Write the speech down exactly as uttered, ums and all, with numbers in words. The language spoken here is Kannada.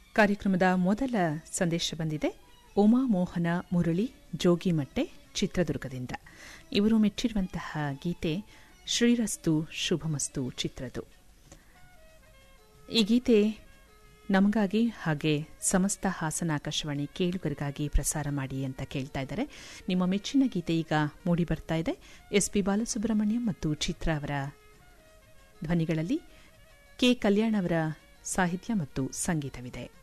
ಕಾರ್ಯಕ್ರಮದ ಮೊದಲ ಸಂದೇಶ ಬಂದಿದೆ. ಉಮಾ ಮೋಹನ ಮುರಳಿ ಜೋಗಿಮಟ್ಟೆ ಚಿತ್ರದುರ್ಗದಿಂದ. ಇವರು ಮೆಚ್ಚಿರುವಂತಹ ಗೀತೆ ಶ್ರೀರಸ್ತು ಶುಭಮಸ್ತು ಚಿತ್ರದು. ಈ ಗೀತೆ ನಮಗಾಗಿ ಹಾಗೆ ಸಮಸ್ತ ಹಾಸನ ಆಕಾಶವಾಣಿ ಕೇಳುಗರಿಗಾಗಿ ಪ್ರಸಾರ ಮಾಡಿ ಅಂತ ಕೇಳ್ತಾ ಇದ್ದಾರೆ. ನಿಮ್ಮ ಮೆಚ್ಚಿನ ಗೀತೆ ಈಗ ಮೂಡಿ ಬರ್ತಾ ಇದೆ. ಎಸ್ ಪಿ ಬಾಲಸುಬ್ರಹ್ಮಣ್ಯಂ ಮತ್ತು ಚಿತ್ರ ಅವರ ಧ್ವನಿಗಳಲ್ಲಿ ಕೆ ಕಲ್ಯಾಣ್ ಅವರ ಸಾಹಿತ್ಯ ಮತ್ತು ಸಂಗೀತವಿದೆ.